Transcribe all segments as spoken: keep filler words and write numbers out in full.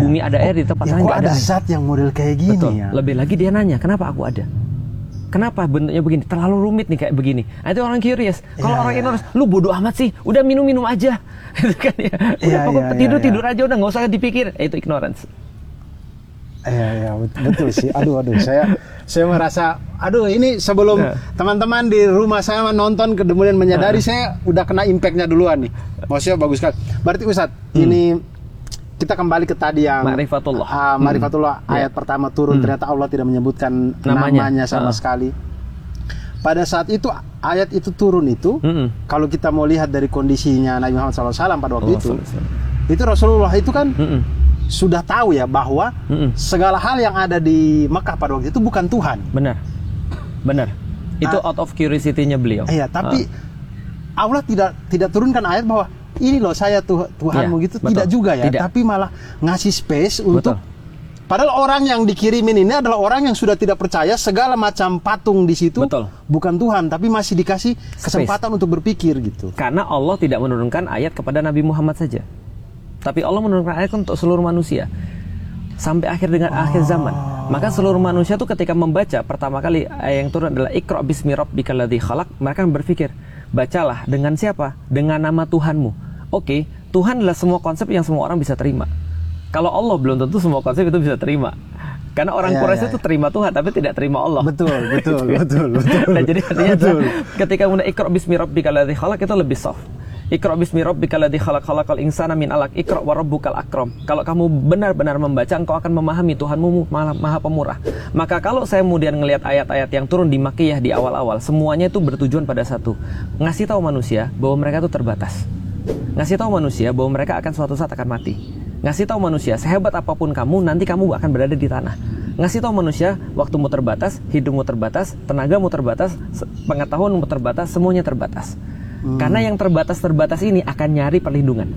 bumi ada air, di tempat ya, lain nggak ada. Ada zat yang model kayak gini. Betul. Ya. Lebih lagi dia nanya, kenapa aku ada? Kenapa bentuknya begini? Terlalu rumit nih kayak begini. Nah, itu orang curious. Kalau ya, orang ya, ignorance, lu bodoh amat sih. Udah minum-minum aja. Itu kan ya. Udah ya, pokoknya ya, tidur-tidur ya, ya. aja, udah nggak usah dipikir. Eh, itu ignorance. Iya, ya, betul sih. Aduh, aduh, saya saya merasa, aduh, ini sebelum Ya. teman-teman di rumah saya nonton kemudian menyadari, Ya. saya udah kena impactnya duluan nih. Maksudnya bagus sekali. Berarti Ustadz, hmm. ini kita kembali ke tadi yang Ma'rifatullah. Uh, Ma'rifatullah hmm. ayat ya. pertama turun, hmm. ternyata Allah tidak menyebutkan namanya, namanya sama uh. sekali. Pada saat itu ayat itu turun itu, hmm. kalau kita mau lihat dari kondisinya Nabi Muhammad shallallahu alaihi wasallam pada waktu oh, itu, salah. itu Rasulullah itu kan. Hmm. sudah tahu ya bahwa mm-mm. segala hal yang ada di Mekah pada waktu itu bukan Tuhan. Benar, benar. Itu ah, out of curiosity-nya beliau. Iya, tapi ah. Allah tidak tidak turunkan ayat bahwa ini loh saya tuh Tuhanmu ya, gitu. Betul. Tidak juga ya, tidak. Tapi malah ngasih space untuk. Betul. Padahal orang yang dikirimin ini adalah orang yang sudah tidak percaya segala macam patung di situ. Betul. Bukan Tuhan, tapi masih dikasih kesempatan space untuk berpikir gitu. Karena Allah tidak menurunkan ayat kepada Nabi Muhammad saja. Tapi Allah menurunkan ayat untuk seluruh manusia sampai akhir dengan oh. akhir zaman. Maka seluruh manusia tuh ketika membaca pertama kali ayat yang turun adalah Iqra bismi rabbikal ladzi khalaq, mereka berpikir, bacalah dengan siapa? Dengan nama Tuhanmu. Oke, Tuhan adalah semua konsep yang semua orang bisa terima. Kalau Allah belum tentu semua konsep itu bisa terima. Karena orang ya, Quraisy ya, itu ya. terima Tuhan tapi tidak terima Allah. Betul, betul, betul, betul. Nah, jadi artinya betul. Ketika kemudian Iqra bismi rabbikal ladzi khalaq itu lebih soft. Iqra bismi rabbikal ladzi khalaq khalaqal insana min 'alaq Iqra wa rabbukal akram. Kalau kamu benar-benar membaca, engkau akan memahami Tuhanmu maha, maha pemurah. Maka kalau saya kemudian ngelihat ayat-ayat yang turun di Makkiyah di awal-awal, semuanya itu bertujuan pada satu, ngasih tahu manusia bahwa mereka itu terbatas. Ngasih tahu manusia bahwa mereka akan suatu saat akan mati. Ngasih tahu manusia sehebat apapun kamu, nanti kamu akan berada di tanah. Ngasih tahu manusia waktumu terbatas, hidupmu terbatas, tenagamu terbatas, pengetahuanmu terbatas, semuanya terbatas. Hmm. Karena yang terbatas-terbatas ini akan nyari perlindungan.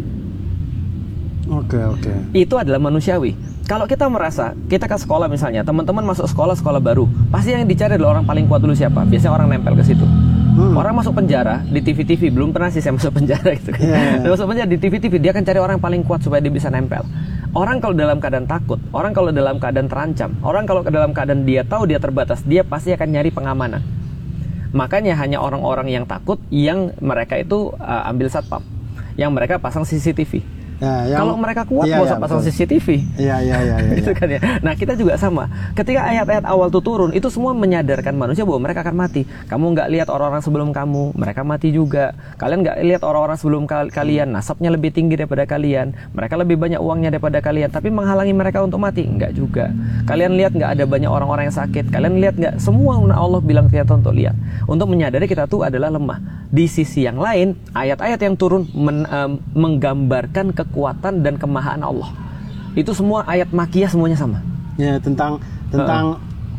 Oke, okay, oke. Okay. Itu adalah manusiawi. Kalau kita merasa, kita ke sekolah misalnya, teman-teman masuk sekolah, sekolah baru, pasti yang dicari adalah orang paling kuat dulu siapa? Biasanya orang nempel ke situ. Hmm. Orang masuk penjara di T V T V, belum pernah sih saya masuk penjara gitu. Yeah. Dia masuk penjara di T V T V, dia akan cari orang paling kuat supaya dia bisa nempel. Orang kalau dalam keadaan takut, orang kalau dalam keadaan terancam, orang kalau dalam keadaan dia tahu dia terbatas, dia pasti akan nyari pengamanan. Makanya hanya orang-orang yang takut yang mereka itu uh, ambil satpam, yang mereka pasang C C T V. Ya, yang, kalau mereka kuat, nggak iya, usah ya, pasang betul. C C T V. Iya, iya, iya. Ya, gitu kan ya. Nah, kita juga sama. Ketika ayat-ayat awal itu turun, itu semua menyadarkan manusia bahwa mereka akan mati. Kamu nggak lihat orang-orang sebelum kamu, mereka mati juga. Kalian nggak lihat orang-orang sebelum kal- kalian, nasabnya lebih tinggi daripada kalian. Mereka lebih banyak uangnya daripada kalian, tapi menghalangi mereka untuk mati? Nggak juga. Kalian lihat nggak ada banyak orang-orang yang sakit? Kalian lihat nggak? Semua Allah bilang kita untuk lihat. Untuk menyadari kita tuh adalah lemah. Di sisi yang lain, ayat-ayat yang turun men, um, menggambarkan kekuatan dan kemahaan Allah. Itu semua ayat Makkiyah semuanya sama. Ya, tentang tentang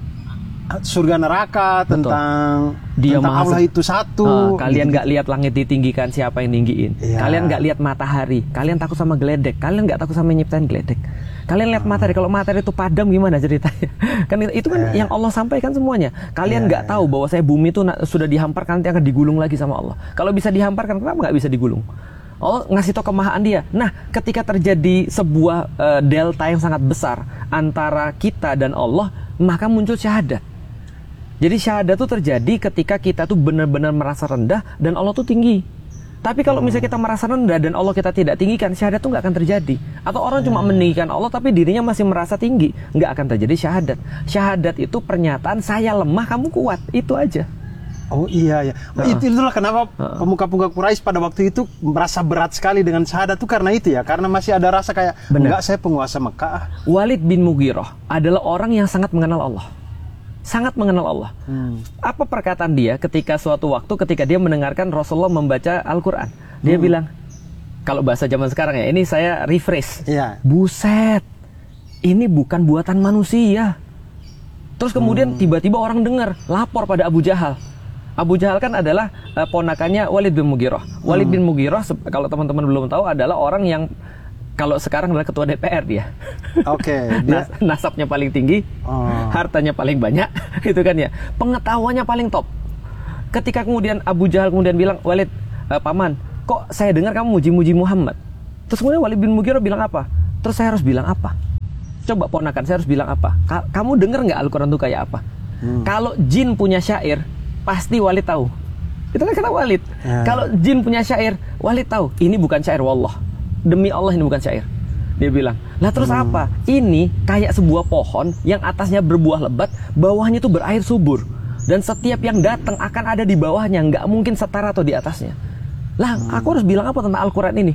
uh, surga neraka, betul. tentang Dia tentang maha, Allah itu satu. Uh, kalian nggak gitu. Lihat langit ditinggikan, siapa yang tinggiin? Ya. Kalian nggak lihat matahari, kalian takut sama geledek. Kalian nggak takut sama nyiptain geledek. Kalian lihat matahari, kalau matahari itu padam gimana ceritanya? Kan itu kan yeah. yang Allah sampaikan semuanya. Kalian nggak yeah. tahu bahwa saya bumi itu sudah dihamparkan, nanti akan digulung lagi sama Allah. Kalau bisa dihamparkan, kenapa nggak bisa digulung? Allah ngasih tahu kemahaan dia. Nah, ketika terjadi sebuah uh, delta yang sangat besar antara kita dan Allah, maka muncul syahadat. Jadi syahadat itu terjadi ketika kita tuh benar-benar merasa rendah dan Allah tuh tinggi. Tapi kalau misalnya kita merasa rendah dan Allah kita tidak tinggikan, syahadat itu nggak akan terjadi. Atau orang cuma meninggikan Allah tapi dirinya masih merasa tinggi, nggak akan terjadi syahadat. Syahadat itu pernyataan saya lemah, kamu kuat, itu aja. Oh iya ya. Oh, uh-uh. Itu itulah kenapa uh-uh. pemuka-pemuka Quraisy pada waktu itu merasa berat sekali dengan syahadat itu karena itu ya, karena masih ada rasa kayak enggak, saya penguasa Mekah. Walid bin Mughirah adalah orang yang sangat mengenal Allah. Sangat mengenal Allah. Hmm. Apa perkataan dia ketika suatu waktu ketika dia mendengarkan Rasulullah membaca Al-Qur'an. Dia hmm. bilang, kalau bahasa zaman sekarang ya, ini saya rephrase. Yeah. Buset. Ini bukan buatan manusia. Terus kemudian hmm. tiba-tiba orang dengar, lapor pada Abu Jahal. Abu Jahal kan adalah uh, ponakannya Walid bin Mughirah. Walid hmm. bin Mughirah, kalau teman-teman belum tahu, adalah orang yang kalau sekarang adalah ketua D P R dia. Oke. Okay, dia... Nas nasabnya paling tinggi, oh. hartanya paling banyak, gitu kan ya. Pengetahuannya paling top. Ketika kemudian Abu Jahal kemudian bilang, Walid, uh, paman, kok saya dengar kamu muji-muji Muhammad? Terus kemudian Walid bin Mughirah bilang apa? Terus saya harus bilang apa? coba ponakan saya harus bilang apa? Ka kamu dengar nggak Al-Quran itu kayak apa? Hmm. Kalau jin punya syair, pasti Walid tahu. Itu kan kata Walid. Hmm. Kalau jin punya syair, Walid tahu. Ini bukan syair wallah. Demi Allah ini bukan syair. Dia bilang, lah terus hmm. apa? Ini kayak sebuah pohon yang atasnya berbuah lebat, bawahnya itu berair subur. Dan setiap yang datang akan ada di bawahnya, nggak mungkin setara atau di atasnya. Lah, hmm. aku harus bilang apa tentang Al-Quran ini?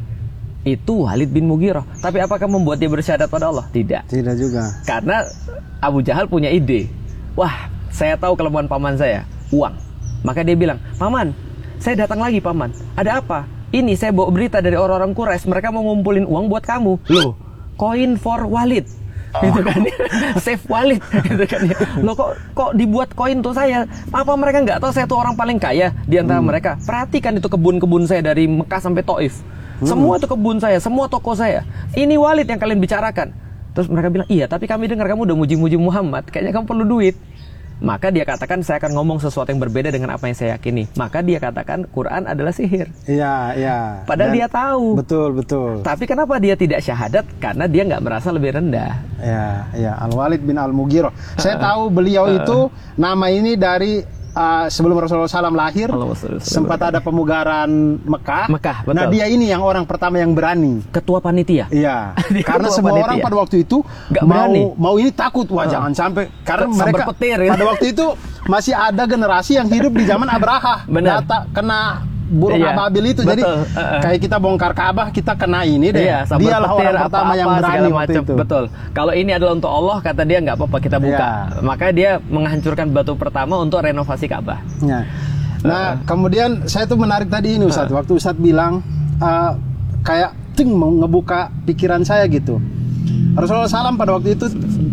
Itu Walid bin Mughirah. Tapi apakah membuat dia bersyahadat pada Allah? Tidak. Tidak juga. Karena Abu Jahal punya ide. Wah, saya tahu kelemahan paman saya, uang. Maka dia bilang, paman, saya datang lagi paman. Ada apa? Ini saya bawa berita dari orang-orang Quraisy. Mereka mau ngumpulin uang buat kamu. Loh, koin for Walid. Gitu kan, save Walid. Gitu kan. Loh kok kok dibuat koin tuh saya? Apa mereka nggak tahu saya tuh orang paling kaya di antara hmm. mereka? Perhatikan itu kebun-kebun saya dari Mekah sampai Taif. Hmm. Semua itu kebun saya, semua toko saya. Ini Walid yang kalian bicarakan. Terus mereka bilang, iya tapi kami dengar kamu udah muji-muji Muhammad. Kayaknya kamu perlu duit. Maka dia katakan, saya akan ngomong sesuatu yang berbeda dengan apa yang saya yakini. Maka dia katakan, Quran adalah sihir. Iya, iya. Padahal Dan, dia tahu. Betul, betul. Tapi kenapa dia tidak syahadat? Karena dia nggak merasa lebih rendah. Iya, iya. Al-Walid bin Al-Mughirah. Saya tahu beliau itu, nama ini dari... Uh, sebelum Rasulullah shallallahu alaihi wasallam lahir, sempat ada pemugaran Mekah. Mekah, betul. Nah dia ini yang orang pertama yang berani. Ketua panitia. Iya. Karena semua panitia. Orang pada waktu itu Gak mau berani. mau ini takut, wah uh. jangan sampai. Karena Sambar mereka petir, ya? pada waktu itu masih ada generasi yang hidup di zaman Abraha. Benar. Data kena burung iya, ababil itu. betul. Jadi uh, uh. kayak kita bongkar Ka'bah, kita kena ini deh. Iya, Dialah petir, orang pertama apa-apa, yang berani waktu macam. itu. Betul. Kalau ini adalah untuk Allah, kata dia nggak apa-apa kita buka. Iya. Maka dia menghancurkan batu pertama untuk renovasi Ka'bah. Ya. Nah, uh. kemudian saya tuh menarik tadi ini Ustadz. Uh. Waktu Ustadz bilang uh, kayak ting mau ngebuka pikiran saya gitu. Rasulullah shallallahu alaihi wasallam pada waktu itu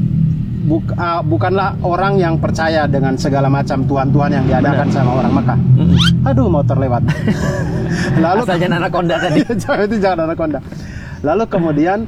Buk, uh, bukanlah orang yang percaya dengan segala macam Tuhan-Tuhan yang diadakan Benar. sama orang Mekah. Mm-hmm. Aduh, motor lewat. Lalu asal jangan anaconda tadi. Itu jangan anaconda. Lalu kemudian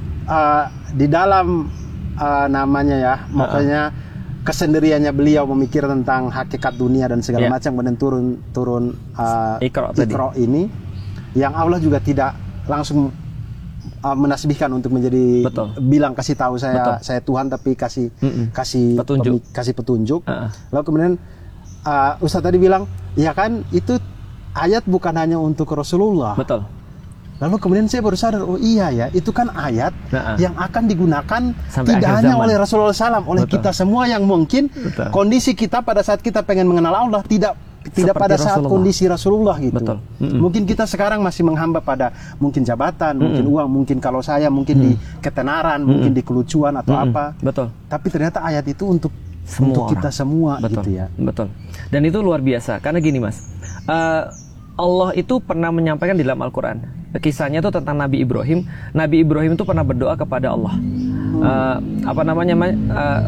uh, di dalam uh, namanya ya, uh-uh. makanya kesendiriannya beliau memikir tentang hakikat dunia dan segala yeah. macam, kemudian turun turun uh, Iqra, Iqra ini, yang Allah juga tidak langsung Uh, menasbihkan untuk menjadi Betul. bilang kasih tahu saya Betul. saya Tuhan, tapi kasih Mm-mm. kasih petunjuk, pemi, kasih petunjuk. Uh-uh. Lalu kemudian uh, Ustaz tadi bilang, ya kan itu ayat bukan hanya untuk Rasulullah. Betul. Lalu kemudian saya baru sadar, oh iya ya, itu kan ayat uh-uh. yang akan digunakan sampai tidak hanya zaman. oleh Rasulullah shallallahu alaihi wasallam, oleh Betul. kita semua yang mungkin Betul. kondisi kita pada saat kita pengen mengenal Allah tidak tidak Seperti pada saat Rasulullah. kondisi Rasulullah gitu. Betul. Mm-mm. Mungkin kita sekarang masih menghamba pada mungkin jabatan, Mm-mm. mungkin uang, mungkin kalau saya mungkin Mm-mm. di ketenaran, Mm-mm. mungkin di kelucuan atau Mm-mm. apa. Betul. Tapi ternyata ayat itu untuk semua untuk orang. kita semua. Betul. Gitu ya. Betul. Dan itu luar biasa karena gini Mas. Uh, Allah itu pernah menyampaikan di dalam Al-Quran. Kisahnya itu tentang Nabi Ibrahim. Nabi Ibrahim itu pernah berdoa kepada Allah. Hmm. Uh, apa namanya? Uh,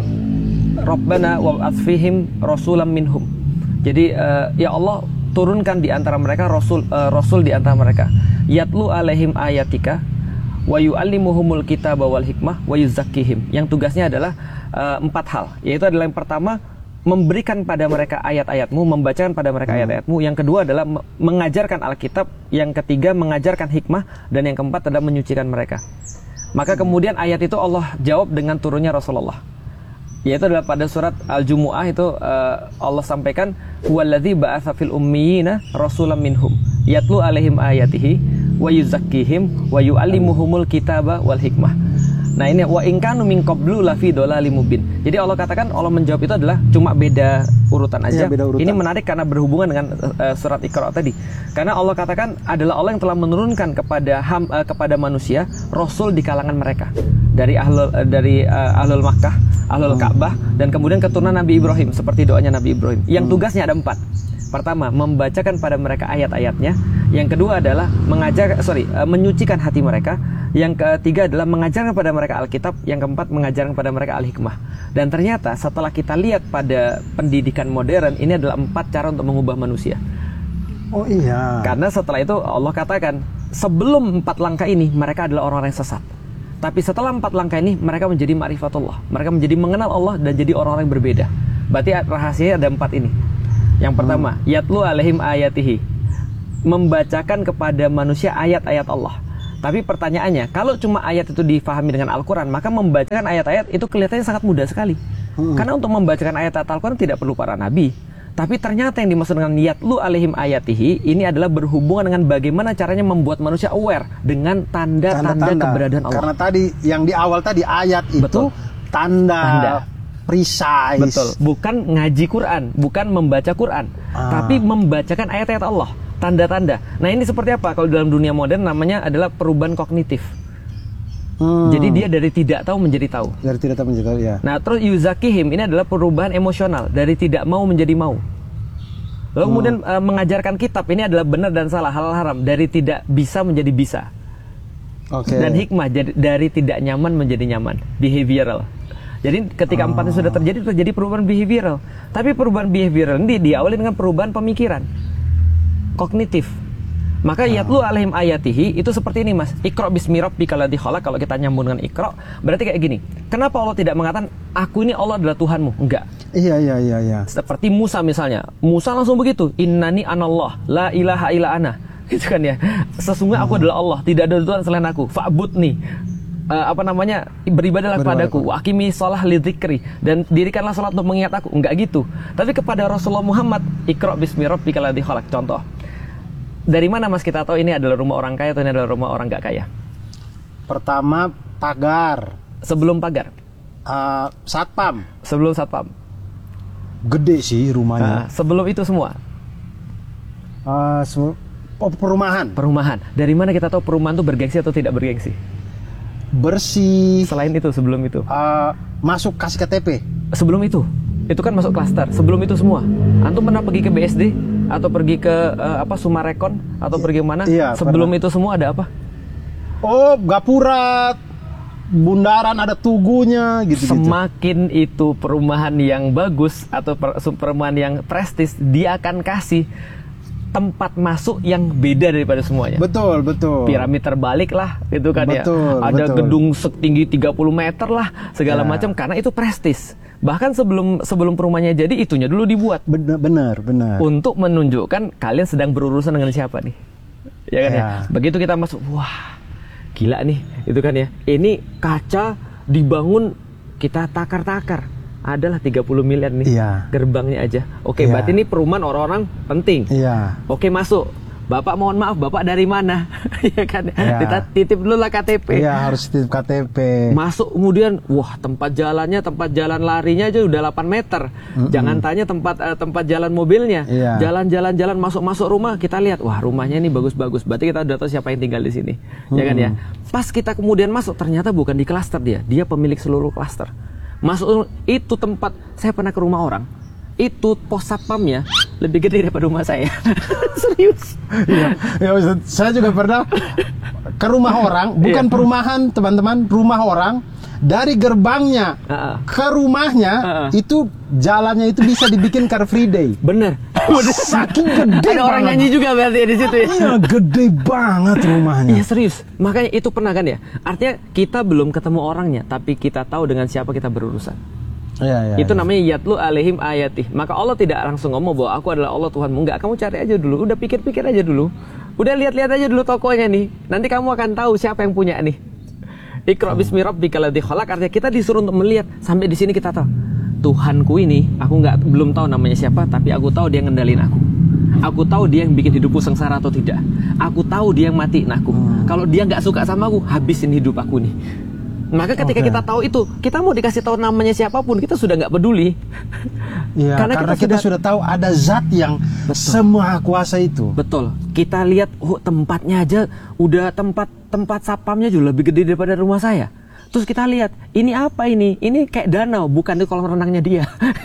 Rabbana wab'ats fihim rasulam minhum. Jadi uh, ya Allah, turunkan di antara mereka rasul uh, rasul di antara mereka. Yatlu alaihim ayatika wa yu'allimuhumul kitaba wal hikmah wa yuzakkihim. Yang tugasnya adalah uh, empat hal. Yaitu adalah yang pertama, memberikan pada mereka ayat-ayatmu, membacakan pada mereka hmm. ayat-ayatmu. Yang kedua adalah mengajarkan Alkitab. Yang ketiga mengajarkan hikmah. Dan yang keempat adalah menyucikan mereka. Maka kemudian ayat itu Allah jawab dengan turunnya Rasulullah. Yaitu adalah pada surat Al-Jumu'ah itu uh, Allah sampaikan, huwallazi ba'atsa fil ummiyina rasulam minhum yatlu alaihim ayatihi wa yuzakkihim wa yu'allimuhumul kitaba wal hikmah. Nah ini wa in kanu min qablu lafi dhalalim mubin. Jadi Allah katakan, Allah menjawab itu adalah cuma beda urutan aja. Ya, beda urutan. Ini menarik karena berhubungan dengan uh, surat Iqra tadi. Karena Allah katakan adalah Allah yang telah menurunkan kepada ham, uh, kepada manusia rasul di kalangan mereka. Dari ahlul uh, dari uh, ahlul Makkah, ahlul hmm. Ka'bah, dan kemudian keturunan Nabi Ibrahim seperti doanya Nabi Ibrahim. Yang hmm. tugasnya ada empat. Pertama, membacakan pada mereka ayat-ayatnya. Yang kedua adalah mengajar, sorry, uh, menyucikan hati mereka. Yang ketiga adalah mengajarkan kepada mereka Alkitab. Yang keempat, mengajarkan kepada mereka Al-Hikmah. Dan ternyata setelah kita lihat pada pendidikan modern, ini adalah empat cara untuk mengubah manusia. Oh iya. Karena setelah itu Allah katakan, sebelum empat langkah ini mereka adalah orang-orang yang sesat. Tapi setelah empat langkah ini mereka menjadi ma'rifatullah. Mereka menjadi mengenal Allah dan jadi orang-orang yang berbeda. Berarti rahasianya ada empat ini. Yang pertama, hmm. yatlu alaihim ayatihi, membacakan kepada manusia ayat-ayat Allah. Tapi pertanyaannya, kalau cuma ayat itu difahami dengan Al-Quran, maka membacakan ayat-ayat itu kelihatannya sangat mudah sekali. Hmm. Karena untuk membacakan ayat Al-Quran tidak perlu para nabi. Tapi ternyata yang dimaksud dengan yatlu alaihim ayatihi ini adalah berhubungan dengan bagaimana caranya membuat manusia aware dengan tanda-tanda keberadaan Allah. Karena tadi yang di awal tadi ayat itu Betul. tanda, tanda. precise. Betul. Bukan ngaji Quran, bukan membaca Quran, ah. tapi membacakan ayat-ayat Allah. Tanda-tanda. Nah ini seperti apa? Kalau dalam dunia modern namanya adalah perubahan kognitif. Hmm. Jadi dia dari tidak tahu menjadi tahu. Dari tidak tahu menjadi tahu, ya. Nah terus yuzakihim ini adalah perubahan emosional dari tidak mau menjadi mau. Lalu hmm. kemudian uh, mengajarkan kitab ini adalah benar dan salah, halal haram dari tidak bisa menjadi bisa. Okay. Dan hikmah jadi, dari tidak nyaman menjadi nyaman. Behavioral. Jadi ketika oh. empatnya sudah terjadi terjadi perubahan behavioral. Tapi perubahan behavioral ini diawali dengan perubahan pemikiran. Kognitif. Maka oh. yatlu alaihim ayatihi itu seperti ini mas. Iqra bismi rabbikal ladzi khalaq. Kalau kita nyambung dengan Iqra berarti kayak gini. Kenapa Allah tidak mengatakan aku ini Allah adalah Tuhanmu? Enggak. Iya iya iya iya. Seperti Musa misalnya. Musa langsung begitu. Innani anallah la ilaha illa ana. Gitu kan ya. Sesungguhnya aku hmm. adalah Allah, tidak ada Tuhan selain aku. Fa'budni. Uh, apa namanya? Beribadahlah kepadaku. Wa aqimi shalah lidzikri, dan dirikanlah salat untuk mengingat aku. Enggak gitu. Tapi kepada Rasulullah Muhammad, Iqra bismi rabbikal ladzi khalaq. Contoh. Dari mana mas kita tahu ini adalah rumah orang kaya atau ini adalah rumah orang gak kaya? Pertama pagar. Sebelum pagar? Uh, satpam. Sebelum satpam. Gede sih rumahnya. Uh, sebelum itu semua? Uh, se- oh, perumahan. Perumahan. Dari mana kita tahu perumahan itu bergengsi atau tidak bergengsi? Bersih. Selain itu, sebelum itu? Uh, masuk kasih K T P. Sebelum itu? Itu kan masuk klaster. Sebelum itu semua? Antum pernah pergi ke B S D? Atau pergi ke uh, apa Sumarekon atau pergi mana? Iya, sebelum pernah. Itu semua ada apa? Oh, gapura, bundaran ada tugunya gitu. Semakin itu perumahan yang bagus atau per, perumahan yang prestis, dia akan kasih tempat masuk yang beda daripada semuanya. Betul, betul. Piramid terbalik lah, gitu kan betul, ya. Ada betul. gedung setinggi tiga puluh meter lah, segala ya. Macam karena itu prestis. Bahkan sebelum sebelum perumahannya jadi itunya dulu dibuat. Benar, benar, benar. Untuk menunjukkan kalian sedang berurusan dengan siapa nih. Ya kan ya. ya. Begitu kita masuk, wah, gila nih, itu kan ya. Ini kaca dibangun kita takar-takar. Adalah tiga puluh miliar nih. Ya. Gerbangnya aja. Oke, ya. Berarti ini perumahan orang-orang penting. Iya. Oke, masuk. Bapak mohon maaf, Bapak dari mana? Ya kan? Ya. Kita titip dulu lah K T P. Iya, harus titip K T P. Masuk kemudian, wah tempat jalannya, tempat jalan larinya aja udah delapan meter. Mm-mm. Jangan tanya tempat uh, tempat jalan mobilnya. Ya. Jalan-jalan-jalan masuk-masuk rumah, kita lihat, wah rumahnya ini bagus-bagus. Berarti kita udah tahu siapa yang tinggal di sini. Mm-mm. Ya kan ya? Pas kita kemudian masuk, ternyata bukan di klaster dia. Dia pemilik seluruh klaster. Masuk itu tempat, saya pernah ke rumah orang. Itu pos satpamnya lebih gede daripada rumah saya. Serius. Iya. Ya, Ustaz, saya juga pernah ke rumah orang, bukan iya. perumahan teman-teman, rumah orang. Dari gerbangnya uh-uh. ke rumahnya uh-uh. itu jalannya itu bisa dibikin Car Free Day. Bener. Saking gede. Ada orang nyanyi juga berarti di situ ya. Iya, gede banget rumahnya. Iya serius. Makanya itu pernah kan ya. Artinya kita belum ketemu orangnya, tapi kita tahu dengan siapa kita berurusan. Ya, ya, itu ya. namanya yatlu alaihim ayatih. Maka Allah tidak langsung ngomong bahwa aku adalah Allah Tuhanmu. Enggak, kamu cari aja dulu. Udah pikir-pikir aja dulu. Udah lihat-lihat aja dulu tokonya nih. Nanti kamu akan tahu siapa yang punya nih. Iqra bismi rabbikal ladzi khalaq. Artinya kita disuruh untuk melihat. Sampai di sini kita tahu Tuhanku ini, aku nggak belum tahu namanya siapa, tapi aku tahu dia ngendalin aku. Aku tahu dia yang bikin hidupku sengsara atau tidak. Aku tahu dia yang matiin aku. Hmm. Kalau dia nggak suka sama aku, habisin hidup aku nih. Maka ketika okay. kita tahu itu, kita mau dikasih tahu namanya siapapun, kita sudah nggak peduli. Ya, karena, karena kita, kita sudah, sudah tahu ada zat yang betul. Semua kuasa itu. Betul. Kita lihat, oh tempatnya aja udah tempat tempat satpamnya juga lebih gede daripada rumah saya. Terus kita lihat, ini apa ini? Ini kayak danau, bukan itu kolam renangnya dia.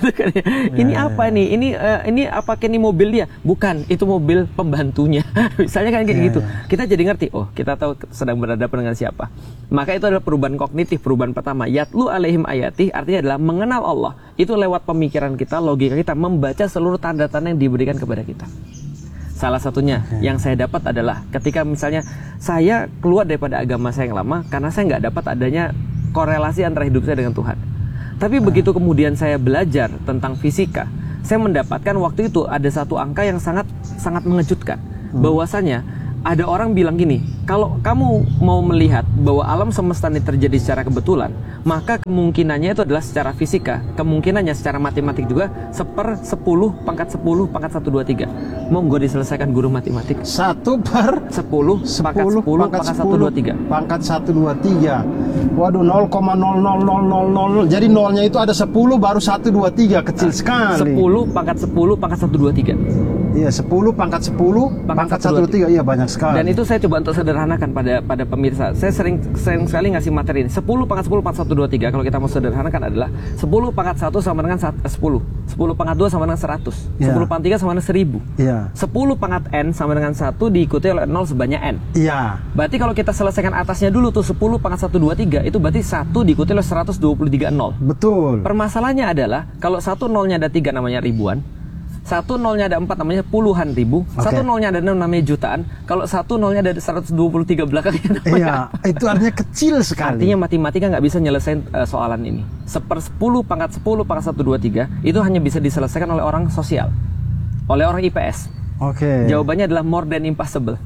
Ini ya, apa ya. Ini? Ini uh, ini apa ini mobil dia? Bukan, itu mobil pembantunya. Misalnya kan kayak ya, gitu. Ya. Kita jadi ngerti, oh kita tahu sedang berhadapan dengan siapa. Maka itu adalah perubahan kognitif, perubahan pertama. Yatlu alaihim ayatih artinya adalah mengenal Allah. Itu lewat pemikiran kita, logika kita, membaca seluruh tanda-tanda yang diberikan kepada kita. Salah satunya okay. yang saya dapat adalah ketika misalnya saya keluar daripada agama saya yang lama karena saya nggak dapat adanya korelasi antara hidup saya dengan Tuhan. Tapi nah. begitu kemudian saya belajar tentang fisika, saya mendapatkan waktu itu ada satu angka yang sangat sangat mengejutkan. Hmm. Bahwasanya ada orang bilang gini, Kalau kamu mau melihat bahwa alam semesta ini terjadi secara kebetulan, maka kemungkinannya itu adalah secara fisika, kemungkinannya secara matematik juga seper sepuluh pangkat sepuluh pangkat satu dua tiga. Monggo diselesaikan guru matematik. Satu per sepuluh pangkat sepuluh pangkat satu dua tiga. Pangkat satu dua tiga. Waduh, nol koma nol nol nol nol nol. Jadi nolnya itu ada sepuluh baru satu dua tiga, kecil nah, sekali. sepuluh pangkat sepuluh pangkat satu dua tiga. Iya, sepuluh pangkat sepuluh pangkat satu dua tiga. Iya, banyak sekali. Dan itu saya coba untuk sederhanakan pada pada pemirsa. Saya sering sering sekali ngasih materi ini. sepuluh pangkat sepuluh pangkat satu dua tiga kalau kita mau sederhanakan adalah sepuluh pangkat satu sama dengan sepuluh. sepuluh pangkat dua sama dengan seratus. Yeah. sepuluh pangkat tiga sama dengan seribu. Yeah. sepuluh pangkat n sama dengan satu diikuti oleh nol sebanyak n. Iya. Yeah. Berarti kalau kita selesaikan atasnya dulu tuh sepuluh pangkat satu dua tiga itu berarti satu diikuti oleh seratus dua puluh tiga nol. Betul. Permasalahannya adalah kalau satu nolnya ada tiga namanya ribuan. Satu nolnya ada empat namanya puluhan ribu, okay. Satu nolnya ada enam namanya jutaan. Kalau satu nolnya ada seratus dua puluh tiga belakangnya namanya iya, itu artinya kecil sekali. Artinya matematika nggak bisa nyelesain uh, soalan ini. Seper sepuluh pangkat sepuluh pangkat satu dua tiga itu hanya bisa diselesaikan oleh orang sosial, oleh orang I P S. Oke. Okay. Jawabannya adalah more than impossible.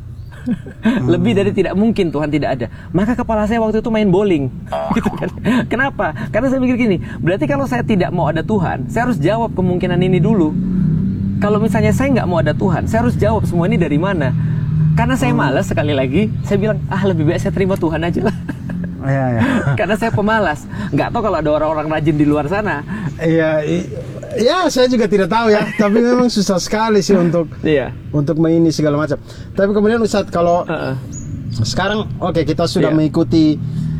Lebih dari tidak mungkin Tuhan tidak ada. Maka kepala saya waktu itu main bowling gitu kan. Kenapa? Karena saya mikir gini, berarti kalau saya tidak mau ada Tuhan, saya harus jawab kemungkinan ini dulu. Kalau misalnya saya nggak mau ada Tuhan, saya harus jawab semua ini dari mana? Karena saya malas, sekali lagi, saya bilang, ah lebih baik saya terima Tuhan aja lah. Iya, iya. Karena saya pemalas. Nggak tahu kalau ada orang-orang rajin di luar sana. Iya, ya saya juga tidak tahu ya. Tapi memang susah sekali sih untuk iya. untuk ini segala macam. Tapi kemudian Ustadz, kalau uh-uh. sekarang, oke okay, kita sudah yeah. mengikuti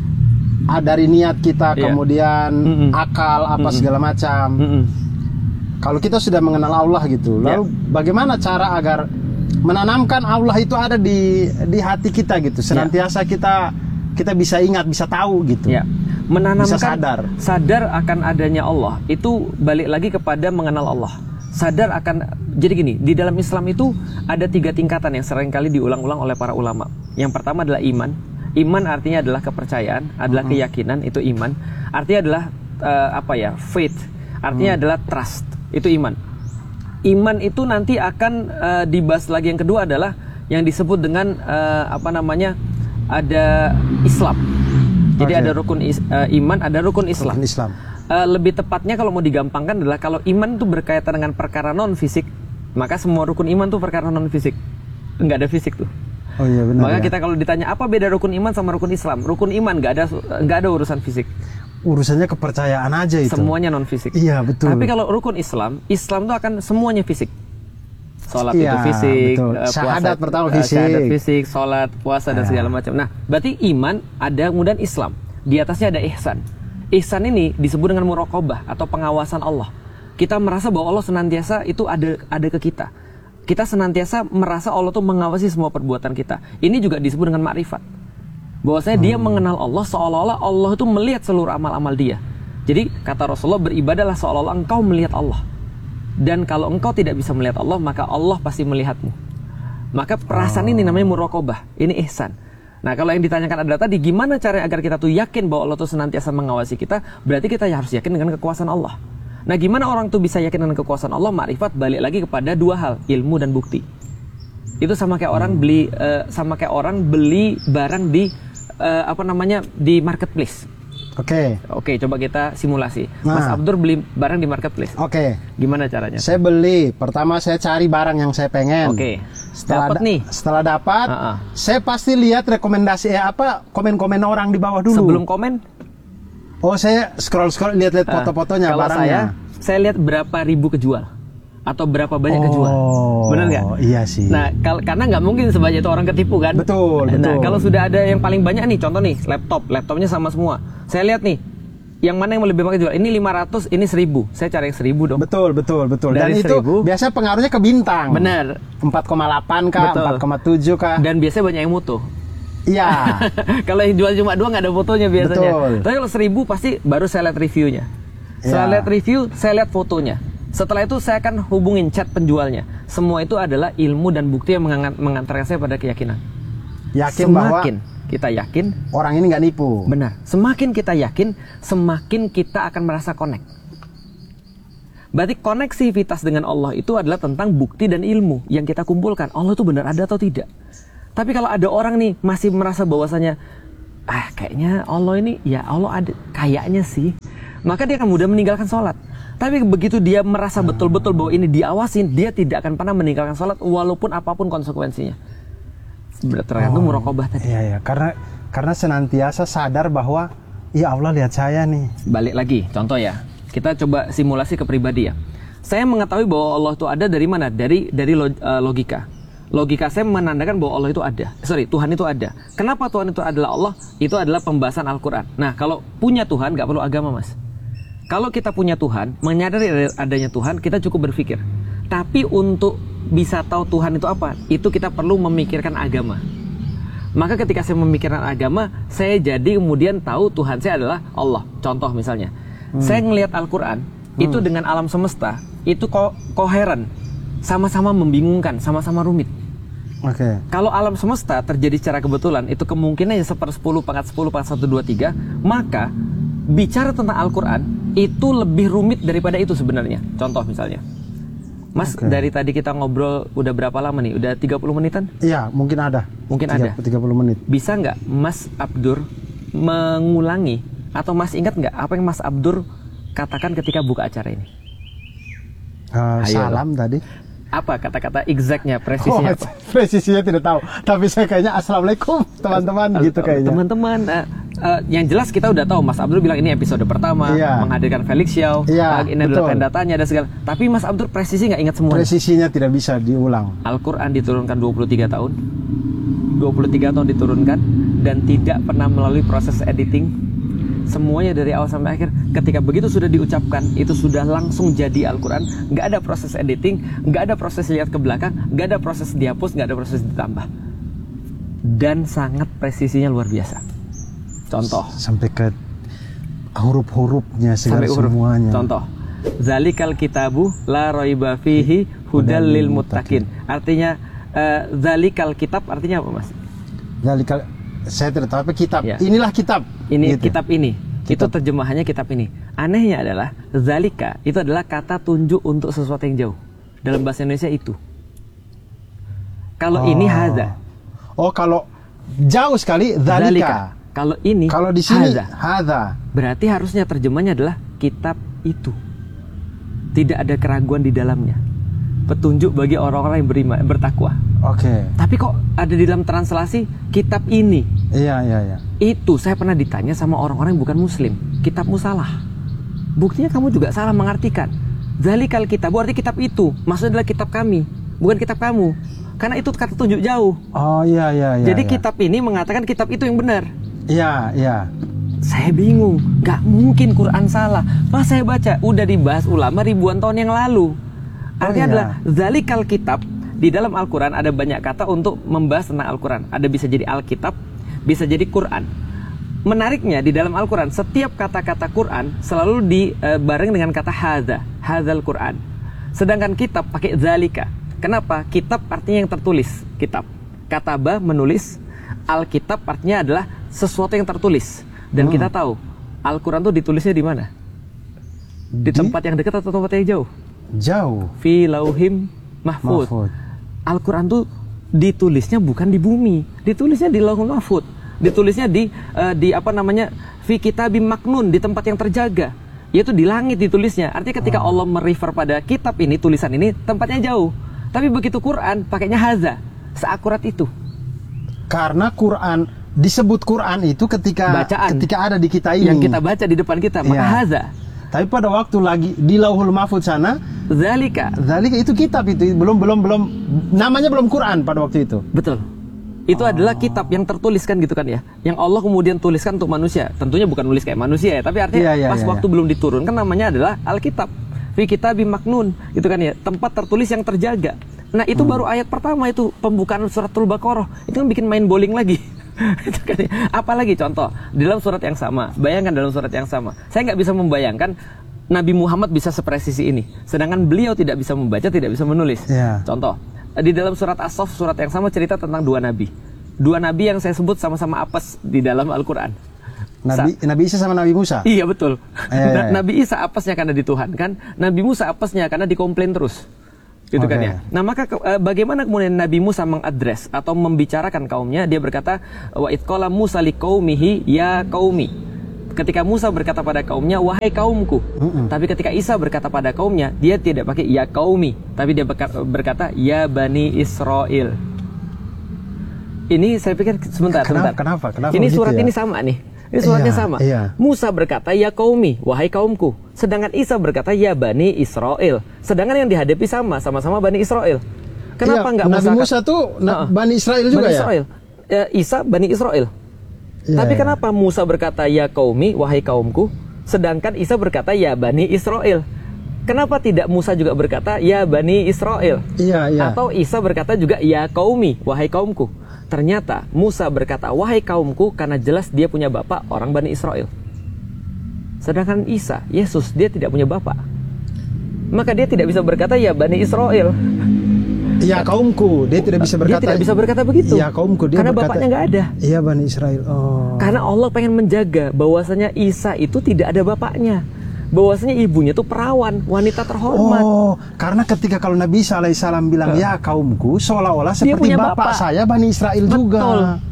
ah, dari niat kita, yeah. kemudian mm-mm. akal, apa mm-mm. segala macam. Mm-mm. Kalau kita sudah mengenal Allah gitu, lalu yeah. bagaimana cara agar menanamkan Allah itu ada di di hati kita gitu, senantiasa yeah. kita kita bisa ingat, bisa tahu gitu, yeah. menanamkan bisa sadar, sadar akan adanya Allah itu balik lagi kepada mengenal Allah. Sadar akan, jadi gini, di dalam Islam itu ada tiga tingkatan yang seringkali diulang-ulang oleh para ulama. Yang pertama adalah iman. Iman artinya adalah kepercayaan, adalah mm-hmm. keyakinan, itu iman. Artinya adalah uh, apa ya, faith. Artinya mm. adalah trust. Itu iman. Iman itu nanti akan uh, dibahas lagi. Yang kedua adalah yang disebut dengan uh, apa namanya, ada Islam. Jadi okay. ada rukun is, uh, iman, ada rukun Islam. Rukun Islam. Uh, lebih tepatnya kalau mau digampangkan adalah kalau iman itu berkaitan dengan perkara non fisik, maka semua rukun iman itu perkara non fisik. Enggak ada fisik tuh. Oh iya benar. Maka ya. kita kalau ditanya apa beda rukun iman sama rukun Islam, rukun iman nggak ada nggak ada urusan fisik. Urusannya kepercayaan aja itu. Semuanya non fisik. Iya betul. Tapi kalau rukun Islam, Islam itu akan semuanya fisik. Sholat iya, itu fisik, betul. Uh, puasa, syahadat pertama fisik, uh, syahadat fisik, sholat, puasa dan ya. segala macam. Nah, berarti iman ada kemudian Islam. Di atasnya ada ihsan. Ihsan ini disebut dengan muraqabah atau pengawasan Allah. Kita merasa bahwa Allah senantiasa itu ada ada ke kita. Kita senantiasa merasa Allah tuh mengawasi semua perbuatan kita. Ini juga disebut dengan makrifat. Bahwasanya hmm. dia mengenal Allah seolah-olah Allah itu melihat seluruh amal-amal dia. Jadi kata Rasulullah, beribadahlah seolah-olah engkau melihat Allah. Dan kalau engkau tidak bisa melihat Allah, maka Allah pasti melihatmu. Maka perasaan oh. ini namanya muraqabah. Ini ihsan. Nah kalau yang ditanyakan adalah tadi, gimana cara agar kita tuh yakin bahwa Allah tuh senantiasa mengawasi kita? Berarti kita harus yakin dengan kekuasaan Allah. Nah gimana orang tuh bisa yakin dengan kekuasaan Allah? Makrifat balik lagi kepada dua hal, ilmu dan bukti. Itu sama kayak orang beli uh, sama kayak orang beli barang di uh, apa namanya di marketplace. Oke. Okay. Oke, okay, coba kita simulasi. Nah. Mas Abdur beli barang di marketplace. Oke. Okay. Gimana caranya? Saya beli. Pertama saya cari barang yang saya pengen. Oke. Okay. Setelah dapat nih. Setelah dapat, uh-uh. saya pasti lihat rekomendasi eh, apa komen-komen orang di bawah dulu. Sebelum komen? Oh, saya scroll-scroll lihat-lihat uh, foto-fotonya kalau barangnya. Saya, saya lihat berapa ribu kejual atau berapa banyak oh, kejual. Benar nggak? Iya sih. Nah, kal- karena nggak mungkin sebanyak itu orang ketipu kan? Betul, betul. Nah, kalau sudah ada yang paling banyak nih, contoh nih, laptop, laptopnya sama semua. Saya lihat nih, yang mana yang lebih banyak jual? Ini lima ratus, ini seribu. Saya cari yang seribu dong. Betul, betul, betul. Dari Dan seribu, itu biasanya pengaruhnya ke bintang. Benar. empat koma delapan kah, betul. empat koma tujuh kah. Dan biasanya banyak yang mutu. Iya. Kalau yang jual cuma dua nggak ada fotonya biasanya. Betul. Tapi kalau seribu pasti baru saya lihat reviewnya. Setelah ya. lihat review, saya lihat fotonya. Setelah itu saya akan hubungin chat penjualnya. Semua itu adalah ilmu dan bukti yang mengantarkan saya pada keyakinan. Yakin Semakin bahwa kita yakin orang ini nggak nipu. Benar. Semakin kita yakin, semakin kita akan merasa connect. Berarti koneksivitas dengan Allah itu adalah tentang bukti dan ilmu yang kita kumpulkan. Allah itu benar ada atau tidak. Tapi kalau ada orang nih masih merasa bahwasanya ah kayaknya Allah ini ya Allah ada kayaknya sih, maka dia akan mudah meninggalkan sholat. Tapi begitu dia merasa betul-betul bahwa ini diawasin, dia tidak akan pernah meninggalkan sholat walaupun apapun konsekuensinya. Tergantung oh, muraqabah tadi. Iya, iya. Karena karena senantiasa sadar bahwa ya Allah lihat saya nih. Balik lagi, contoh ya. Kita coba simulasi ke pribadi ya. Saya mengetahui bahwa Allah itu ada dari mana? Dari dari logika. Logika saya menandakan bahwa Allah itu ada. Sorry, Tuhan itu ada. Kenapa Tuhan itu adalah Allah? Itu adalah pembahasan Al-Quran. Nah, kalau punya Tuhan nggak perlu agama, Mas. Kalau kita punya Tuhan, menyadari adanya Tuhan, kita cukup berpikir. Tapi untuk bisa tahu Tuhan itu apa, itu kita perlu memikirkan agama. Maka ketika saya memikirkan agama, saya jadi kemudian tahu Tuhan saya adalah Allah. Contoh misalnya, hmm. saya ngelihat Al-Quran, hmm. itu dengan alam semesta, itu ko koheren, sama-sama membingungkan, sama-sama rumit. Oke. Okay. Kalau alam semesta terjadi secara kebetulan, itu kemungkinannya sepersepuluh pangkat sepuluh pangkat satu dua tiga, maka bicara tentang Al-Quran itu lebih rumit daripada itu sebenarnya. Contoh misalnya, Mas, okay. dari tadi kita ngobrol udah berapa lama nih? Udah tiga puluh menitan? Iya, mungkin ada. Mungkin tiga, ada. tiga puluh menit. Bisa nggak Mas Abdur mengulangi atau Mas ingat nggak apa yang Mas Abdur katakan ketika buka acara ini? Uh, salam tadi. Apa kata-kata exactnya, presisinya? Oh, presisinya tidak tahu. Tapi saya kayaknya assalamualaikum teman-teman gitu kayaknya. Teman-teman, uh, uh, yang jelas kita udah tahu Mas Abdur bilang ini episode pertama, iya. menghadirkan Felix Xiao, iya, uh, ini adalah pendatanya dan segala. Tapi Mas Abdur presisi nggak ingat semua. Presisinya tidak bisa diulang. Al-Quran diturunkan dua puluh tiga tahun, dua puluh tiga tahun diturunkan dan tidak pernah melalui proses editing. Semuanya dari awal sampai akhir. Ketika begitu sudah diucapkan, itu sudah langsung jadi Al-Quran. Nggak ada proses editing, nggak ada proses lihat ke belakang, nggak ada proses dihapus, nggak ada proses ditambah. Dan sangat presisinya luar biasa. Contoh. Sampai ke huruf-hurufnya segala huruf. semuanya. Contoh. Zalikal kitabu la raiba fihi hudal lil muttaqin. Artinya uh, zalikal kitab artinya apa, Mas? Zalikal, saya tidak tahu apa kitab. Ya. Inilah kitab. Ini gitu. kitab ini. Kitab. Itu terjemahannya kitab ini. Anehnya adalah zalika itu adalah kata tunjuk untuk sesuatu yang jauh. Dalam bahasa Indonesia itu. Kalau oh. ini hadza. Oh, kalau jauh sekali zalika. zalika. Kalau ini kalau di sini hadza. hadza. Berarti harusnya terjemahnya adalah kitab itu. Tidak ada keraguan di dalamnya. Petunjuk bagi orang-orang yang beriman, bertakwa. Oke. Okay. Tapi kok ada di dalam translasi kitab ini? Iya, iya, iya. Itu saya pernah ditanya sama orang-orang yang bukan muslim. Kitabmu salah. Buktinya kamu juga salah mengartikan. Zalikal kitab, berarti kitab itu. Maksudnya adalah kitab kami, bukan kitab kamu. Karena itu kata tunjuk jauh. Oh, iya, iya, iya. Jadi iya. kitab ini mengatakan kitab itu yang benar. Iya, iya. Saya bingung. Gak mungkin Quran salah. Pas saya baca, udah dibahas ulama ribuan tahun yang lalu. Artinya oh, iya. adalah zalikal kitab. Di dalam Al-Quran ada banyak kata untuk membahas tentang Al-Quran. Ada bisa jadi Alkitab, bisa jadi Quran. Menariknya di dalam Al-Quran, setiap kata-kata Quran selalu dibareng dengan kata hadza, hadzal Quran. Sedangkan kitab pakai zalika. Kenapa? Kitab artinya yang tertulis, kitab. Kataba menulis, Alkitab artinya adalah sesuatu yang tertulis. Dan hmm. kita tahu Al-Quran itu ditulisnya di mana? Di, di tempat yang dekat atau tempat yang jauh? Jauh. Fi lauhim mahfud. mahfud. Al-Quran tuh ditulisnya bukan di bumi, ditulisnya di lauhul mahfud, ditulisnya di uh, di apa namanya fi kitabim maknun, di tempat yang terjaga, yaitu di langit ditulisnya. Artinya ketika oh. Allah merefer pada kitab ini, tulisan ini tempatnya jauh. Tapi begitu Quran pakainya haza, seakurat itu. Karena Quran disebut Quran itu ketika bacaan ketika ada di kita ini, yang kita baca di depan kita, maka ya. haza. Tapi pada waktu lagi di lauhul mahfud sana, zalika. Zalika itu kitab itu belum belum belum namanya belum Quran pada waktu itu. Betul. Itu oh. adalah kitab yang tertulis kan gitu kan ya. Yang Allah kemudian tuliskan untuk manusia. Tentunya bukan nulis kayak manusia ya, tapi artinya iya, iya, pas iya, waktu iya. belum diturunkan namanya adalah Alkitab. Fi kitabim maknun, gitu kan ya, tempat tertulis yang terjaga. Nah, itu hmm. baru ayat pertama itu pembukaan suratul Baqarah. Itu kan bikin main bowling lagi. Apalagi contoh di dalam surat yang sama, bayangkan dalam surat yang sama, saya nggak bisa membayangkan Nabi Muhammad bisa sepresisi ini, sedangkan beliau tidak bisa membaca, tidak bisa menulis. Yeah. Contoh di dalam surat As-Saff, surat yang sama cerita tentang dua nabi, dua nabi yang saya sebut sama-sama apes di dalam Al-Quran. Nabi, Sa Nabi Isa sama Nabi Musa. Iya betul. Eh, Nabi Isa apesnya karena dituhankan, Nabi Musa apesnya karena dikomplain terus. Gitu okay. kan ya. Nah maka ke, uh, bagaimana kemudian Nabi Musa mengadres atau membicarakan kaumnya? Dia berkata, wa idqala Musa liqaumihi ya qaumi. Ketika Musa berkata pada kaumnya, wahai kaumku. Mm-mm. Tapi ketika Isa berkata pada kaumnya, dia tidak pakai ya qaumi, tapi dia berkata ya bani Israel. Ini saya pikir sebentar, kenapa, sebentar. Kenapa? Kenapa? Ini surat ya? ini sama nih. Ini suratnya iya, sama. Iya. Musa berkata ya qaumi, wahai kaumku. Sedangkan Isa berkata ya bani Israel. Sedangkan yang dihadapi sama, sama-sama bani Israel. Kenapa iya, enggak Nabi Musa? Musa tuh uh, bani Israel juga bani ya? Israel. Ya, Isa bani Israel. Ya, Tapi ya. Kenapa Musa berkata ya qaumi, wahai kaumku, sedangkan Isa berkata ya bani Israel? Kenapa tidak Musa juga berkata ya bani Israel? Iya, iya. Atau Isa berkata juga ya qaumi, wahai kaumku? Ternyata Musa berkata wahai kaumku karena jelas dia punya bapak orang Bani Israel. Sedangkan Isa, Yesus, dia tidak punya bapak. Maka dia tidak bisa berkata ya Bani Israel. Ya kaumku, dia tidak bisa berkata. Dia tidak bisa berkata begitu. Ya kaumku, dia karena berkata, bapaknya nggak ada. Iya Bani Israel. Oh. Karena Allah pengen menjaga bahwasanya Isa itu tidak ada bapaknya. Bahwasanya ibunya tuh perawan, wanita terhormat. Oh, karena ketika kalau Nabi Isa alaihissalam bilang uh. ya kaumku, seolah-olah seperti bapak, bapak saya Bani Israel. Betul. Juga.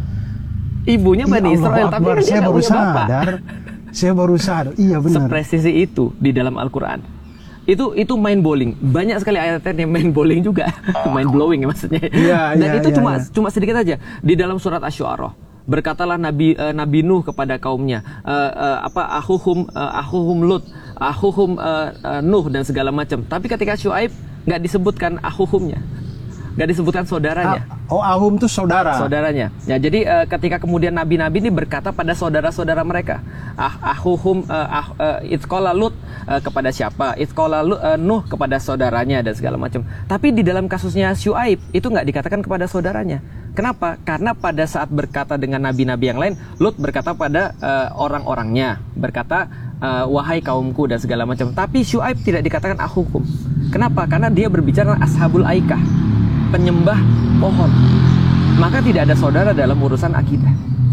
Ibunya Bani ya Israel, Akbar, tapi kan saya baru sadar. Saya baru sadar. Iya benar. Sepresisi itu di dalam Al-Quran. Itu itu mind bowling. Banyak sekali ayat-ayat yang mind bowling juga, mind blowing ya maksudnya. Ya, Dan ya, itu ya, cuma ya. cuma sedikit aja di dalam surat Asy-Syu'ara. Berkatalah Nabi uh, Nabi Nuh kepada kaumnya, uh, uh, apa ahuhum uh, ahuhum Lut, ahuhum uh, uh, Nuh dan segala macam. Tapi ketika Syuaib nggak disebutkan ahuhumnya, nggak disebutkan saudaranya. Oh, ahum itu saudara. Saudaranya. Ya, jadi uh, ketika kemudian nabi-nabi ini berkata pada saudara-saudara mereka, ah ahuhum uh, ah, uh, itqala Lut uh, kepada siapa? Itqala uh, Nuh kepada saudaranya dan segala macam. Tapi di dalam kasusnya Syuaib itu nggak dikatakan kepada saudaranya. Kenapa? Karena pada saat berkata dengan nabi-nabi yang lain, Lut berkata pada uh, orang-orangnya, berkata uh, wahai kaumku dan segala macam. Tapi Syuaib tidak dikatakan ahukum. Kenapa? Karena dia berbicara ashabul aikah, penyembah pohon. Maka tidak ada saudara dalam urusan akidah.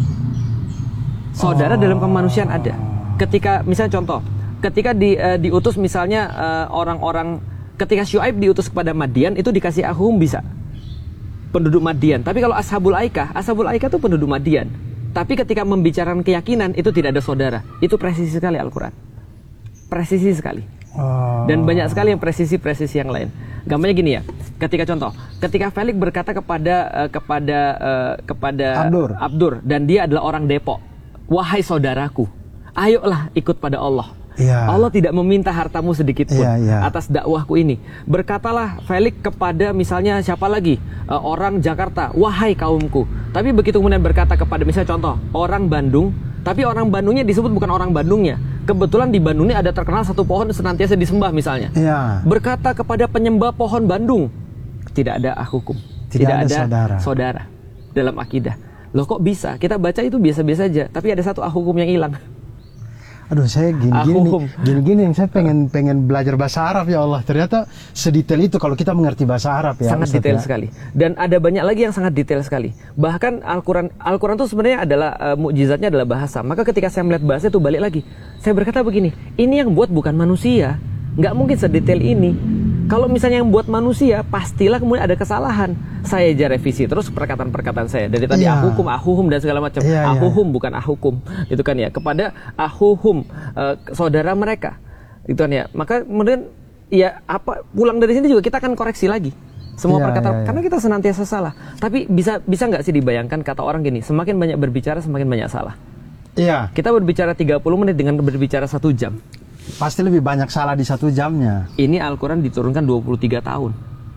Saudara oh. dalam kemanusiaan ada. Ketika misalnya contoh, ketika di, uh, diutus misalnya uh, orang-orang, ketika Syuaib diutus kepada Madian itu dikasih ahum bisa. Penduduk Madian. Tapi kalau Ashabul Aikah, Ashabul Aikah itu penduduk Madian. Tapi ketika membicarakan keyakinan itu tidak ada saudara. Itu presisi sekali Al-Quran. Presisi sekali. Oh. Dan banyak sekali yang presisi-presisi yang lain. Gampangnya gini ya. Ketika contoh, ketika Felix berkata kepada uh, kepada uh, kepada Abdur. Abdur dan dia adalah orang Depok. Wahai saudaraku, ayolah ikut pada Allah. Ya. Allah tidak meminta hartamu sedikit pun ya, ya. atas dakwahku ini. Berkatalah Felix kepada misalnya siapa lagi uh, orang Jakarta, wahai kaumku. Tapi begitu kemudian berkata kepada misalnya contoh orang Bandung, tapi orang Bandungnya disebut bukan orang Bandungnya. Kebetulan di Bandung ini ada terkenal satu pohon senantiasa disembah misalnya. Ya. Berkata kepada penyembah pohon Bandung, tidak ada hukum, tidak, tidak ada, ada saudara. saudara dalam akidah. Loh kok bisa? Kita baca itu biasa-biasa aja, tapi ada satu hukum yang hilang. Aduh, saya gini-gini, gini-gini yang saya pengen pengen belajar bahasa Arab ya Allah. Ternyata sedetail itu kalau kita mengerti bahasa Arab ya. Sangat detail ya. sekali. Dan ada banyak lagi yang sangat detail sekali. Bahkan Al-Quran, Al-Quran itu sebenarnya adalah uh, mukjizatnya adalah bahasa. Maka ketika saya melihat bahasa itu balik lagi, saya berkata begini, ini yang buat bukan manusia, nggak mungkin sedetail ini. Kalau misalnya yang buat manusia, pastilah kemudian ada kesalahan. Saya aja revisi terus perkataan-perkataan saya. Dari tadi yeah. ahukum, ahuhum dan segala macam. Yeah, ahuhum yeah. bukan ahukum, itu kan ya. Kepada ahuhum, uh, saudara mereka, itu kan ya. Maka kemudian ya apa pulang dari sini juga kita akan koreksi lagi semua yeah, perkataan. Yeah, yeah. Karena kita senantiasa salah. Tapi bisa bisa nggak sih dibayangkan kata orang gini, semakin banyak berbicara semakin banyak salah. Iya. Yeah. Kita berbicara tiga puluh menit dengan berbicara satu jam. Pasti lebih banyak salah di satu jamnya. Ini Al-Quran diturunkan dua puluh tiga tahun.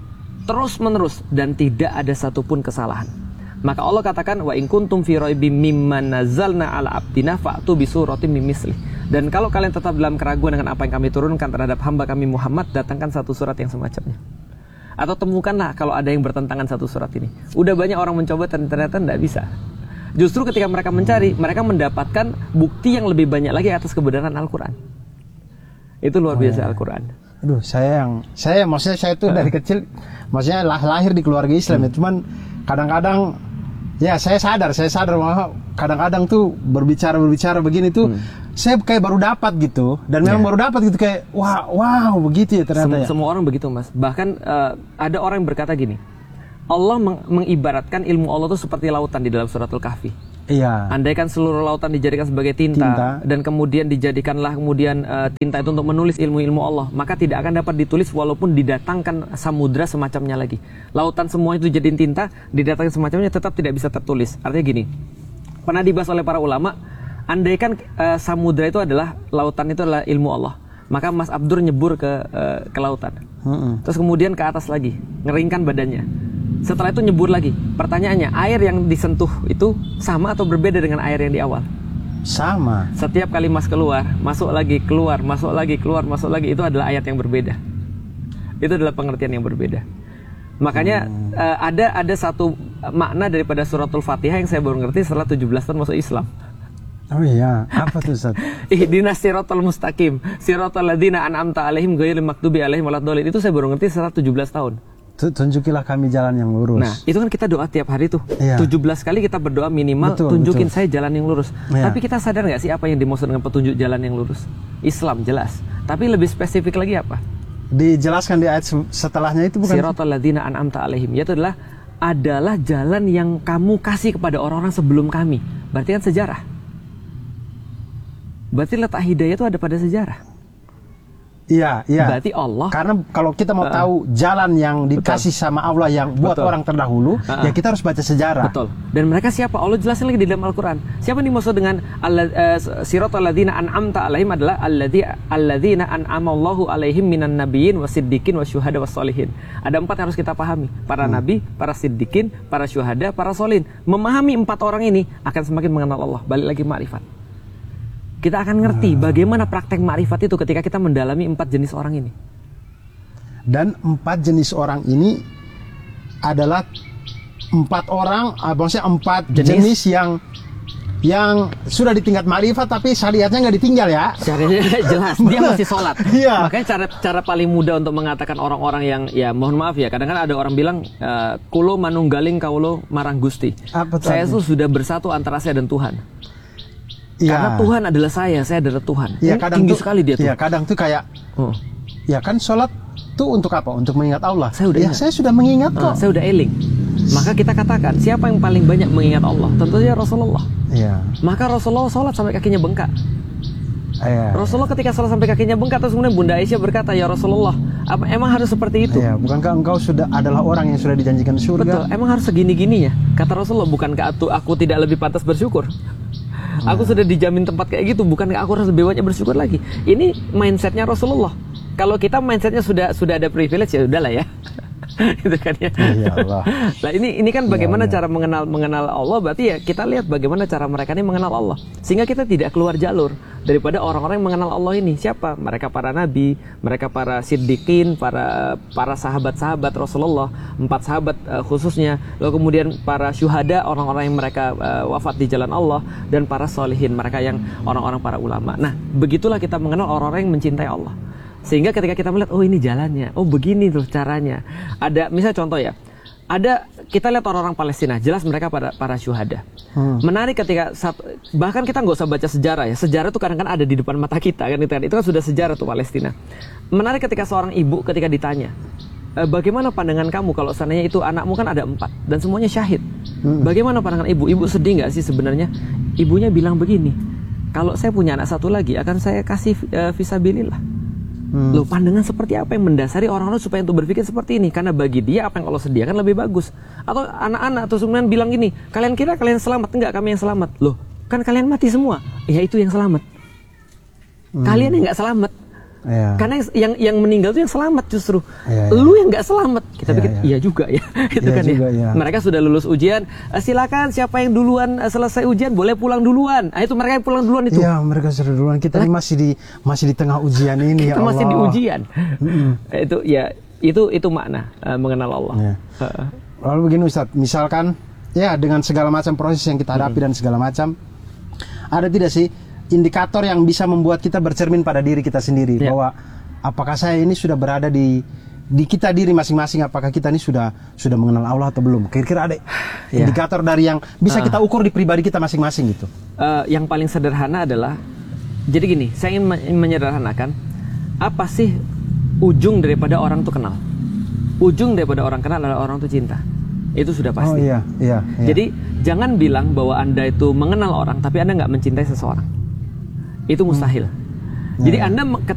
Terus menerus dan tidak ada satupun kesalahan. Maka Allah katakan wa in kuntum fi raibim mimman nazzalna ala abdina fa'tu bi suratin min mislih. Dan kalau kalian tetap dalam keraguan dengan apa yang kami turunkan terhadap hamba kami Muhammad, datangkan satu surat yang semacamnya. Atau temukanlah kalau ada yang bertentangan satu surat ini. Udah banyak orang mencoba dan ternyata tidak bisa. Justru ketika mereka mencari, mereka mendapatkan bukti yang lebih banyak lagi atas kebenaran Al-Quran. Itu luar biasa oh, ya. Al-Quran. Aduh, saya yang saya maksudnya saya tuh uh. dari kecil, maksudnya lah, lahir di keluarga Islam hmm. ya, cuman kadang-kadang Ya, saya sadar, saya sadar bahwa kadang-kadang tuh berbicara-berbicara begini tuh, hmm. saya kayak baru dapat gitu, dan memang ya. baru dapat gitu kayak, wow, wow, begitu ya ternyata. Sem ya. Semua orang begitu, Mas. Bahkan uh, ada orang yang berkata gini, Allah meng mengibaratkan ilmu Allah itu seperti lautan di dalam suratul Kahfi. Iya. Andaikan seluruh lautan dijadikan sebagai tinta, tinta. dan kemudian dijadikanlah kemudian uh, tinta itu untuk menulis ilmu-ilmu Allah, maka tidak akan dapat ditulis walaupun didatangkan samudra semacamnya lagi. Lautan semua itu jadiin tinta, didatangkan semacamnya tetap tidak bisa tertulis. Artinya gini, pernah dibahas oleh para ulama, andaikan uh, samudra itu adalah, lautan itu adalah ilmu Allah, maka Mas Abdur nyebur ke uh, ke lautan, mm-hmm. terus kemudian ke atas lagi, ngeringkan badannya. Setelah itu nyebur lagi. Pertanyaannya, air yang disentuh itu sama atau berbeda dengan air yang di awal? Sama. Setiap kali Mas keluar, masuk lagi, keluar, masuk lagi, keluar, masuk lagi, itu adalah ayat yang berbeda. Itu adalah pengertian yang berbeda. Makanya hmm. uh, ada ada satu makna daripada suratul Fatihah yang saya baru ngerti setelah tujuh belas tahun masuk Islam. Oh iya, apa tuh Ustaz? Ihdinas siratal mustaqim, siratal ladzina an'amta alaihim ghairil maghdubi alaihim waladdallin. Itu saya baru ngerti setelah tujuh belas tahun. Tunjukilah kami jalan yang lurus. Nah, itu kan kita doa tiap hari tuh. Iya. tujuh belas kali kita berdoa minimal, betul, tunjukin betul. saya jalan yang lurus. Iya. Tapi kita sadar nggak sih apa yang dimaksud dengan petunjuk jalan yang lurus? Islam jelas. Tapi lebih spesifik lagi apa? Dijelaskan di ayat setelahnya itu bukan? Siratal ladzina an'amta alaihim. Yaitu adalah adalah jalan yang kamu kasih kepada orang-orang sebelum kami. Berarti kan sejarah. Berarti letak hidayah itu ada pada sejarah. Iya, iya. Berarti Allah. Karena kalau kita mau uh, tahu jalan yang dikasih betul. sama Allah yang buat betul. orang terdahulu, uh, uh. ya kita harus baca sejarah. Betul. Dan mereka siapa? Allah jelasin lagi di dalam Al-Quran. Siapa yang dimaksud dengan uh, siratal ladzina an'amta alaihim adalah alladzina an'amallahu alaihim minan nabiyyin wasiddiqin wasyuhada wassolihin. Ada empat yang harus kita pahami. Para hmm. nabi, para siddiqin, para syuhada, para solihin. Memahami empat orang ini akan semakin mengenal Allah. Balik lagi ma'rifat. Kita akan ngerti bagaimana praktek makrifat itu ketika kita mendalami empat jenis orang ini. Dan empat jenis orang ini adalah empat orang, maksudnya empat jenis, jenis yang yang sudah di tingkat makrifat tapi syariatnya nggak ditinggal ya. Syariatnya jelas, dia masih sholat. Iya. Makanya cara cara paling mudah untuk mengatakan orang-orang yang, ya mohon maaf ya, kadang-kadang ada orang bilang uh, kulo manunggaling kaulo marang Gusti. Apa saya tuh sudah bersatu antara saya dan Tuhan. Ya. Karena Tuhan adalah saya, saya adalah Tuhan. Ya, kadang tinggi tuh, sekali dia tuh. Ya, kadang tuh kayak, oh. ya kan sholat tuh untuk apa? Untuk mengingat Allah. Saya udah ya, saya sudah mengingat kok. Ah, saya udah eling. Maka kita katakan, siapa yang paling banyak mengingat Allah? Tentunya Rasulullah. Ya. Maka Rasulullah sholat sampai kakinya bengkak. Ya. Rasulullah ketika sholat sampai kakinya bengkak, terus kemudian Bunda Aisyah berkata, ya Rasulullah, apa, emang harus seperti itu? Ya, bukankah engkau sudah adalah orang yang sudah dijanjikan surga? Betul, emang harus segini-gininya? Kata Rasulullah, bukankah aku, aku tidak lebih pantas bersyukur? Aku sudah dijamin tempat kayak gitu, bukankah aku harus lebih banyak bersyukur lagi? Ini mindsetnya Rasulullah. Kalau kita mindsetnya sudah sudah ada privilege, ya udahlah ya. Gitu kan ya. Ya Allah. Nah, ini ini kan bagaimana ya, cara mengenal mengenal Allah, berarti ya kita lihat bagaimana cara mereka ini mengenal Allah. Sehingga kita tidak keluar jalur daripada orang-orang yang mengenal Allah ini. Siapa? Mereka para nabi, mereka para siddiqin, para para sahabat-sahabat Rasulullah, empat sahabat uh, khususnya, lalu kemudian para syuhada, orang-orang yang mereka uh, wafat di jalan Allah, dan para solihin, mereka yang orang-orang para ulama. Nah, begitulah kita mengenal orang-orang yang mencintai Allah. Sehingga ketika kita melihat, oh ini jalannya, oh begini tuh caranya. Ada, misalnya contoh ya, ada kita lihat orang-orang Palestina, jelas mereka para para syuhada. Hmm. Menarik ketika satu, bahkan kita nggak usah baca sejarah ya, sejarah itu kadang-kadang ada di depan mata kita kan, itu kan, itu kan sudah sejarah tuh Palestina. Menarik ketika seorang ibu ketika ditanya, e, bagaimana pandangan kamu kalau seandainya itu anakmu kan ada empat dan semuanya syahid. Hmm. Bagaimana pandangan ibu? Ibu sedih nggak sih sebenarnya? Ibunya bilang begini, kalau saya punya anak satu lagi akan saya kasih uh, fisabilillah. Hmm. Loh, pandangan seperti apa yang mendasari orang-orang supaya untuk berpikir seperti ini? Karena bagi dia apa yang Allah sediakan lebih bagus. Atau anak-anak atau kemudian bilang gini, kalian kira kalian selamat? Enggak, kami yang selamat. Loh, kan kalian mati semua. Ya itu yang selamat. Hmm. Kalian yang nggak selamat. Ya. Karena yang yang meninggal itu yang selamat justru. Ya, ya. Lu yang nggak selamat. Kita ya, pikir ya. Iya juga ya. Itu ya, kan juga, ya. Ya. Mereka sudah lulus ujian. Silakan siapa yang duluan selesai ujian boleh pulang duluan. Nah, itu mereka yang pulang duluan itu. Iya, mereka sudah duluan. Kita ini masih di masih di tengah ujian ini. Kita ya masih Allah. di ujian. Mm-hmm. Itu ya itu itu makna uh, mengenal Allah. Ya. Uh. Lalu begini Ustadz, misalkan ya dengan segala macam proses yang kita hadapi mm-hmm. dan segala macam, ada tidak sih indikator yang bisa membuat kita bercermin pada diri kita sendiri, ya. Bahwa apakah saya ini sudah berada di di kita diri masing-masing, apakah kita ini sudah sudah mengenal Allah atau belum? Kira-kira ada ya. indikator dari yang bisa kita ukur di pribadi kita masing-masing gitu? Uh, yang paling sederhana adalah, jadi gini, saya ingin menyederhanakan, apa sih ujung daripada orang tuh kenal? Ujung daripada orang kenal adalah orang tuh cinta. Itu sudah pasti. Oh iya, iya, iya. Jadi jangan bilang bahwa Anda itu mengenal orang tapi Anda nggak mencintai seseorang. Itu mustahil. Hmm. Jadi Anda